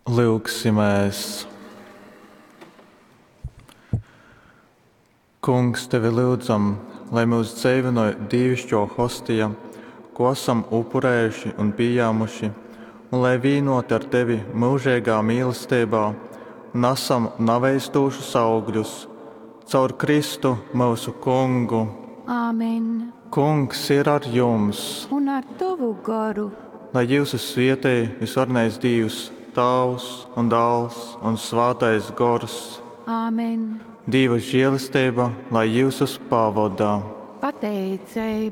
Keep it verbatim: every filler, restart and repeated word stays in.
Lūksimies! Kungs, tevi lūdzam, lai mūs dzeivino dievišķo hostija, ko esam upurējuši un pieņēmuši, un lai vīnot ar tevi mūžīgā mīlestībā, nesam neveistūšus augļus, caur Kristu mūsu Kungu. Āmen. Kungs ir ar jums, Un ar tavu garu. lai jūsu svētī visvarnais Dievs, Tēvs un Dēls un Svētais Gors. Āmen. Dieva žēlastība, lai jūs uz pavadā. Pateicība